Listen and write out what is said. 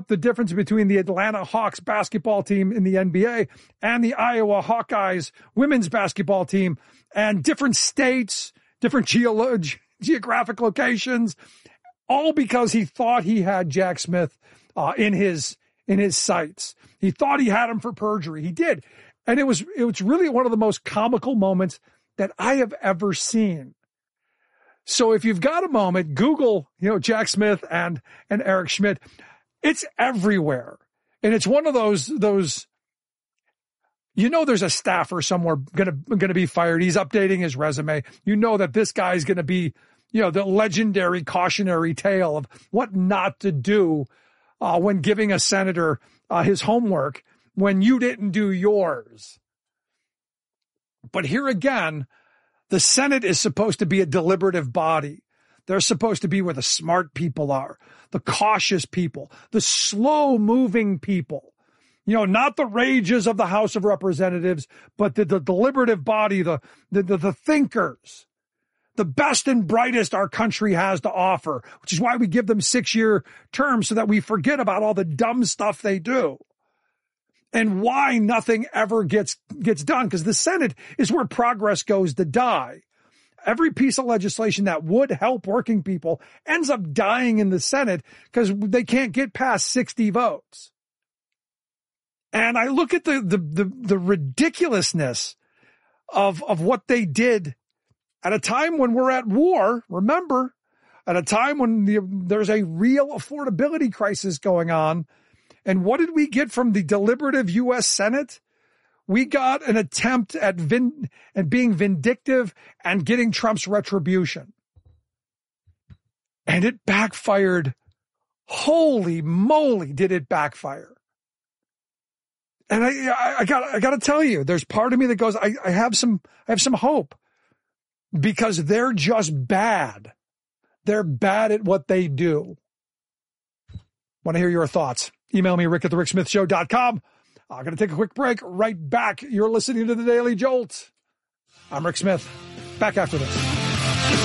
the difference between the Atlanta Hawks basketball team in the NBA and the Iowa Hawkeyes women's basketball team, and different states, different geographic locations, all because he thought he had Jack Smith in his sights. He thought he had him for perjury. He did. And it was really one of the most comical moments that I have ever seen. So if you've got a moment, Google, Jack Smith and Eric Schmidt. It's everywhere. And it's one of those, there's a staffer somewhere gonna be fired. He's updating his resume. That this guy's gonna be, the legendary cautionary tale of what not to do when giving a senator his homework when you didn't do yours. But here again, the Senate is supposed to be a deliberative body. They're supposed to be where the smart people are, the cautious people, the slow-moving people. Not the rages of the House of Representatives, but the deliberative body, the thinkers, the best and brightest our country has to offer, which is why we give them 6-year terms so that we forget about all the dumb stuff they do. And why nothing ever gets done, because the Senate is where progress goes to die. Every piece of legislation that would help working people ends up dying in the Senate because they can't get past 60 votes. And I look at the ridiculousness of what they did at a time when we're at war. Remember, at a time when there's a real affordability crisis going on. And what did we get from the deliberative U.S. Senate? We got an attempt at being vindictive and getting Trump's retribution. And it backfired. Holy moly, did it backfire. And I got to tell you, there's part of me that goes, I have some hope, because they're just bad. They're bad at what they do. Want to hear your thoughts? Email me, rick@thericksmithshow.com. I'm going to take a quick break. Right back. You're listening to The Daily Jolt. I'm Rick Smith. Back after this.